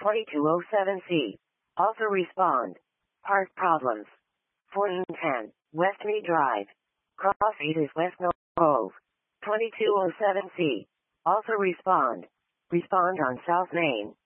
2207C. Also respond. Park problems. 1410 West Mead Drive. Crossfeed is West Mill Cove. 2207C. Also respond. Respond on South Main.